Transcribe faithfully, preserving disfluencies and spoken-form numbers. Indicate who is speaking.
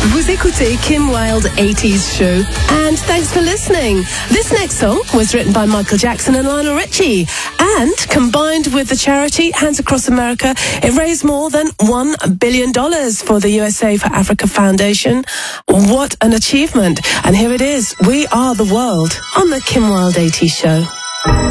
Speaker 1: Vous écoutez Kim Wilde eighties Show, and thanks for listening. This next song was written by Michael Jackson and Lionel Richie, and combined with the charity Hands Across America, it raised more than one billion dollars for the U S A for Africa Foundation. What an achievement. And here it is, We Are the World on the Kim Wilde eighties Show.